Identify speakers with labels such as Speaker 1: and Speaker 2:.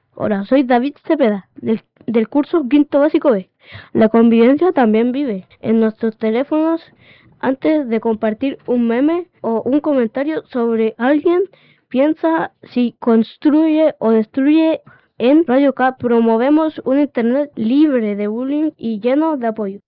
Speaker 1: Hola, soy David Cepeda, del curso Quinto Básico B. La convivencia también vive en nuestros teléfonos. Antes de compartir un meme o un comentario sobre alguien, piensa si construye o destruye. En Radio K promovemos un internet libre de bullying y lleno de apoyo.